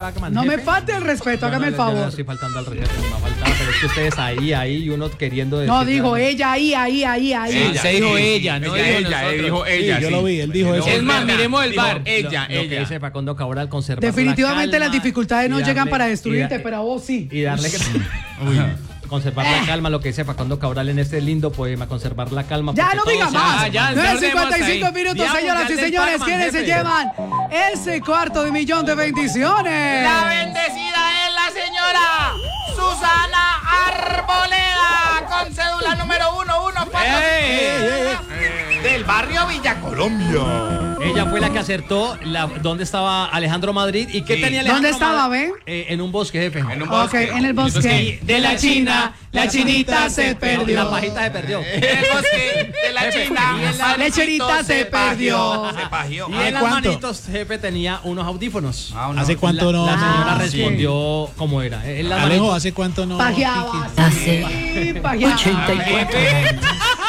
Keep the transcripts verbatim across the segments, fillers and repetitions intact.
Blackman. No jefe. me falte el respeto, hágame el favor. Yo no estoy faltando al respeto, no me ha faltado, pero es que ustedes ahí, ahí, y uno queriendo decir. No, dijo ella ahí, ahí, ahí, ahí. Ella, Se dijo ella, ella, no ella, dijo ella, nosotros. él dijo ella. Sí, yo lo vi, él dijo eso. Es más, miremos el Dijo bar. Ella, Lo, lo que ella. dice Facundo Cabral, conservar Definitivamente la calma las dificultades no y llegan darle- para y destruirte, da- pero a vos sí. Y darle que... Conservar la calma, lo que dice Facundo Cabral en este lindo poema, conservar la calma. Ya porque no todo diga se más. hace. ya, nueve cincuenta y cinco ahí. minutos, Digamos, señoras ya y del señores. Pac-Man, ¿Quiénes se jefe. llevan ese cuarto de millón de bendiciones? La bendecida es la señora Susana Arboleda, con cédula número uno uno cuatro del barrio Villa Colombia. Ella fue la que acertó la, dónde estaba Alejandro Madrid y qué Sí. tenía Alejandro ¿Dónde estaba, Madrid? ve? Eh, en un bosque, jefe. En un Ok, bosque. en el bosque de la China, la chinita se perdió. La pajita se perdió. En el bosque de la Jefe, China, y en la Juancito lecherita se perdió. Se pagió. Y ¿Hace en las cuánto? manitos, jefe, tenía unos audífonos. Ah, no. ¿Hace cuánto la, no? La señora Ah, respondió cómo era. En las Alejo, manitos- ¿hace cuánto no? Pajeaba. Hace Sí, pajeaba. ochenta y cuatro años.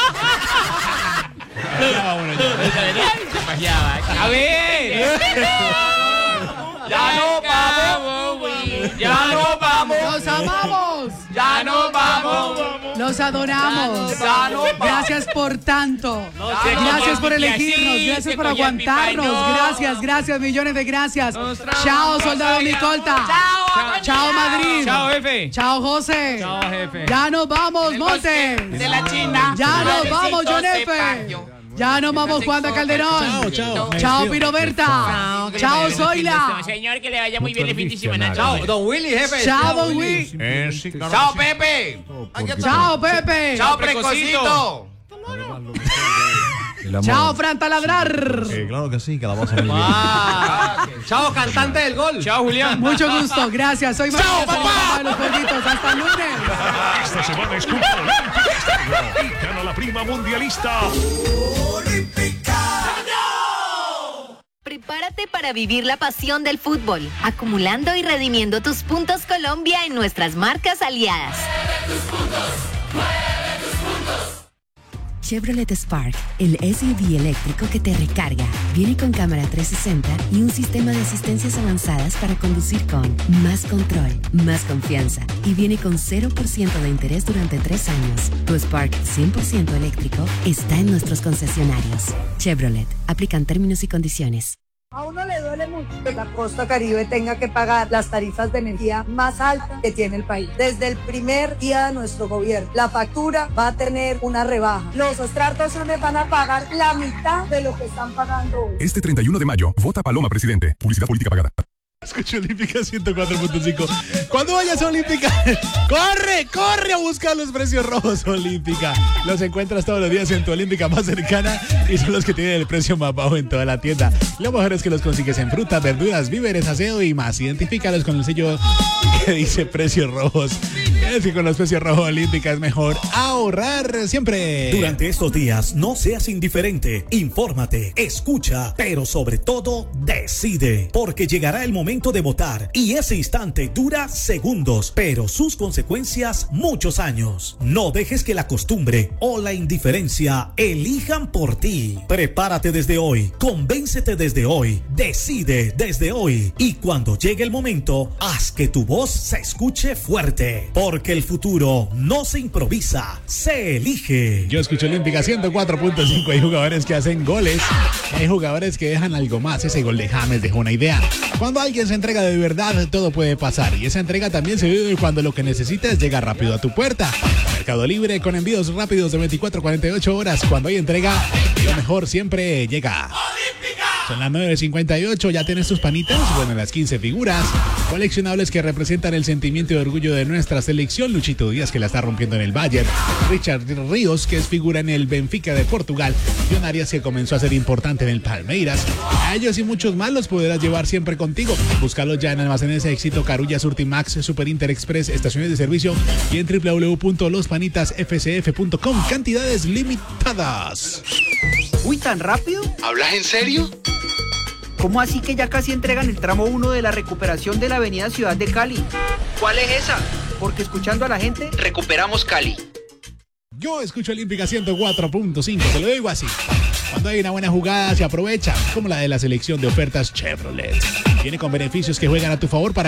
A ver. Ya no vamos, ya no vamos, Los amamos. ya no vamos. Los adoramos. Ya no vamos. Gracias por tanto. se Gracias por cogía elegirnos. así, Gracias se por cogía aguantarnos. pipa, no. Gracias, gracias, millones de gracias. Nos Chao, trabamos, soldado sabía. Micolta. Chao, Chao, Madrid. Chao, jefe. Chao, José. Chao, jefe. Ya nos vamos, Montes. De la China. Ya nos Juancito vamos, John se F. pagió. Ya nos vamos, Juanda Calderón. Chao, chao. Me Chao, despido. Piro Berta. Chao, Zoila. Señor, que le vaya muy bien el fin de semana. Chao, don Willy, jefe. Chao, Don Luis. Chao, Pepe. Chao, Pepe. Chao, Precocito. Chao, Fran Taladrar. Claro que sí, que la vas a ver bien. Ah, chao, cantante del gol. Chao, Julián. Mucho gusto, gracias. Soy María, soy papá. mamá de los gorditos. Hasta el lunes. Esta semana es Copa Olímpica Estéreo y gana la prima mundialista. Prepárate para vivir la pasión del fútbol, acumulando y redimiendo tus puntos Colombia en nuestras marcas aliadas. Chevrolet Spark, el S U V eléctrico que te recarga. Viene con cámara trescientos sesenta y un sistema de asistencias avanzadas para conducir con más control, más confianza. Y viene con cero por ciento de interés durante tres años. Tu Spark cien por ciento eléctrico está en nuestros concesionarios. Chevrolet, aplican términos y condiciones. A uno le duele mucho que la costa caribe tenga que pagar las tarifas de energía más altas que tiene el país. Desde el primer día de nuestro gobierno, la factura va a tener una rebaja. Los estratos van a pagar la mitad de lo que están pagando hoy. Este treinta y uno de mayo, vota Paloma Presidente. Publicidad política pagada. Escucha Olímpica ciento cuatro punto cinco. Cuando vayas a Olímpica, corre, corre a buscar los precios rojos Olímpica. Los encuentras todos los días en tu Olímpica más cercana y son los que tienen el precio más bajo en toda la tienda. Lo mejor es que los consigues en frutas, verduras, víveres, aseo y más. Identifícalos con el sello que dice precios rojos. Es que con los precios rojos Olímpica es mejor ahorrar siempre. Durante estos días no seas indiferente, infórmate, escucha, pero sobre todo decide, porque llegará el momento de votar y ese instante dura segundos, pero sus consecuencias muchos años. No dejes que la costumbre o la indiferencia elijan por ti. Prepárate desde hoy, convéncete desde hoy, decide desde hoy y cuando llegue el momento, haz que tu voz se escuche fuerte, porque el futuro no se improvisa, se elige. Yo escucho Olímpica ciento cuatro punto cinco. Hay jugadores que hacen goles, hay jugadores que dejan algo más. Ese gol de James dejó una idea. Cuando alguien se entrega de verdad, todo puede pasar. Y esa entrega también se vive cuando lo que necesitas llega rápido a tu puerta. Mercado Libre con envíos rápidos de veinticuatro a cuarenta y ocho horas. Cuando hay entrega, lo mejor siempre llega. Son las nueve cincuenta y ocho, ¿ya tienes tus panitas? Bueno, las quince figuras coleccionables que representan el sentimiento y orgullo de nuestra selección. Luchito Díaz, que la está rompiendo en el Bayern. Richard Ríos, que es figura en el Benfica de Portugal. John Arias, que comenzó a ser importante en el Palmeiras. A ellos y muchos más los podrás llevar siempre contigo. Búscalos ya en Almacenes Éxito, Carulla, Surtimax, Super Inter Express, estaciones de servicio y en w w w punto los panitas f c f punto com. Cantidades limitadas. Uy, ¿tan rápido? ¿Hablas en serio? ¿Cómo así que ya casi entregan el tramo uno de la recuperación de la avenida Ciudad de Cali? ¿Cuál es esa? Porque escuchando a la gente, recuperamos Cali. Yo escucho Olímpica ciento cuatro punto cinco, te lo digo así. Cuando hay una buena jugada se aprovecha, como la de la selección de ofertas Chevrolet. Viene con beneficios que juegan a tu favor para